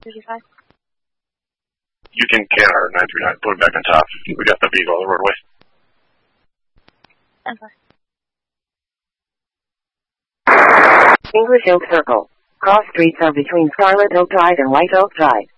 55. You can our 939. Put it back on top. We got the vehicle on the roadway. Okay. English Oak Circle. Cross streets are between Scarlet Oak Drive and White Oak Drive.